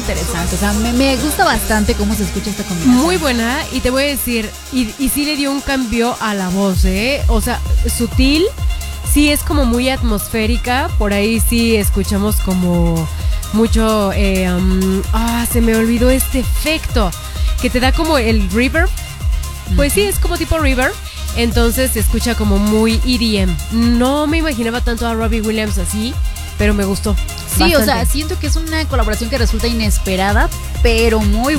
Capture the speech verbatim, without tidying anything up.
interesante. O sea, me, me gusta bastante cómo se escucha esta combinación. Muy buena, y te voy a decir, y, y sí le dio un cambio a la voz, ¿eh? O sea, sutil, sí es como muy atmosférica, por ahí sí escuchamos como mucho, eh, um, ah, se me olvidó este efecto, que te da como el reverb, pues uh-huh. sí, es como tipo reverb, entonces se escucha como muy E D M. No me imaginaba tanto a Robbie Williams así, pero me gustó. Sí, bastante. O sea, siento que es una colaboración que resulta inesperada, pero muy